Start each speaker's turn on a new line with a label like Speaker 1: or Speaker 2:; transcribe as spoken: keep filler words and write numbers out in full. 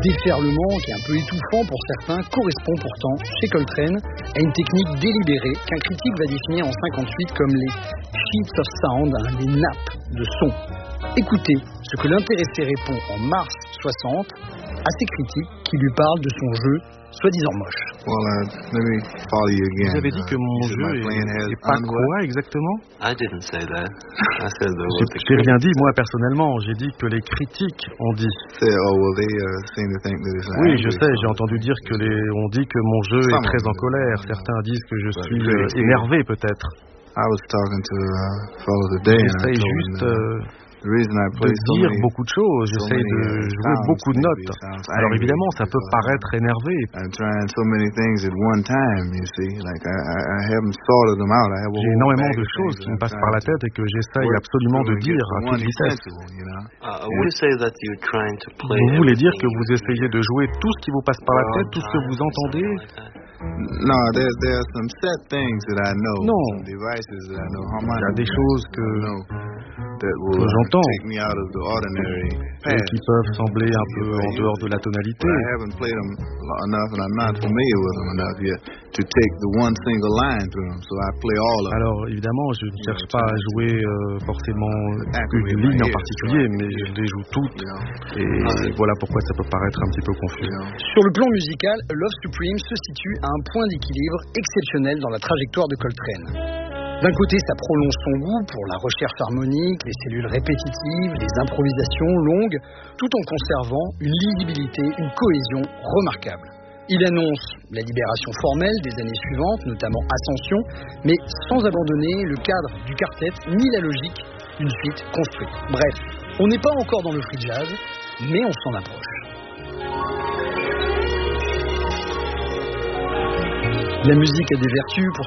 Speaker 1: déferlement qui est un peu étouffant pour certains correspond pourtant, chez Coltrane, à une technique délibérée qu'un critique va définir en cinquante-huit comme les sheets of sound, hein, les nappes de son. Écoutez ce que l'intéressé répond en mars soixante à ces critiques qui lui parlent de son jeu soi-disant moche.
Speaker 2: Well, uh, let me follow you again.
Speaker 3: Vous avez dit que mon jeu est, est pas quoi exactement?
Speaker 4: I didn't say that. I said there was a
Speaker 3: J'ai rien dit moi personnellement. J'ai dit que les critiques ont dit.
Speaker 2: Say, oh, well, they uh, seem to think that it's an
Speaker 3: Oui,
Speaker 2: angry
Speaker 3: je sais. J'ai
Speaker 2: song.
Speaker 3: entendu dire que les on dit que mon jeu est très en colère. Certains disent que je suis euh, énervé peut-être.
Speaker 2: I was talking to a fellow today, and I
Speaker 3: J'essaye
Speaker 2: told
Speaker 3: juste
Speaker 2: him that
Speaker 3: euh,
Speaker 2: the reason I
Speaker 3: de
Speaker 2: play so
Speaker 3: dire
Speaker 2: many,
Speaker 3: beaucoup de choses.
Speaker 2: so
Speaker 3: J'essaye
Speaker 2: many,
Speaker 3: de
Speaker 2: uh,
Speaker 3: jouer
Speaker 2: sounds,
Speaker 3: beaucoup de
Speaker 2: maybe
Speaker 3: notes.
Speaker 2: it sounds
Speaker 3: Alors
Speaker 2: angry,
Speaker 3: évidemment, ça peut
Speaker 2: because
Speaker 3: paraître énervé.
Speaker 2: I'm trying so many things at one time, you see. Like I, I, I haven't sorted them out. I have a
Speaker 3: J'ai
Speaker 2: whole
Speaker 3: énormément
Speaker 2: bag
Speaker 3: de
Speaker 2: of
Speaker 3: choses
Speaker 2: things
Speaker 3: qui
Speaker 2: that
Speaker 3: me
Speaker 2: I'm
Speaker 3: passent par la
Speaker 2: trying
Speaker 3: tête et que j'essaye
Speaker 2: work
Speaker 3: absolument de
Speaker 2: through and get
Speaker 3: dire
Speaker 2: to
Speaker 3: à
Speaker 2: one
Speaker 3: toute vitesse.
Speaker 2: essential, you know.
Speaker 4: Uh, would you say that you're trying to play
Speaker 3: Vous voulez dire que
Speaker 4: everything
Speaker 3: vous
Speaker 4: you
Speaker 3: essayez de jouer tout ce qui vous passe par la tête, tout ce que vous entendez?
Speaker 2: No, there there are some set things that I know,
Speaker 3: Non.
Speaker 2: some devices that I know,
Speaker 3: Il y a
Speaker 2: harmonic
Speaker 3: des choses
Speaker 2: devices
Speaker 3: que,
Speaker 2: that I know that will
Speaker 3: que j'entends
Speaker 2: take me out of the ordinary
Speaker 3: et
Speaker 2: path.
Speaker 3: qui peuvent sembler un peu en dehors de la tonalité.
Speaker 2: But I haven't played them enough, and I'm not familiar with them enough yet to take the one single line through them. So I play all of them.
Speaker 3: Alors évidemment, je ne cherche pas à jouer euh, forcément une ligne en particulier, mais je les joue toutes. Et voilà pourquoi ça peut paraître un petit peu confus.
Speaker 1: Sur le plan musical, Love Supreme se situe à un point d'équilibre exceptionnel dans la trajectoire de Coltrane. D'un côté, ça prolonge son goût pour la recherche harmonique, les cellules répétitives, les improvisations longues, tout en conservant une lisibilité, une cohésion remarquable. Il annonce la libération formelle des années suivantes, notamment Ascension, mais sans abandonner le cadre du quartet ni la logique d'une suite construite. Bref, on n'est pas encore dans le free jazz, mais on s'en approche. La musique a des vertus pour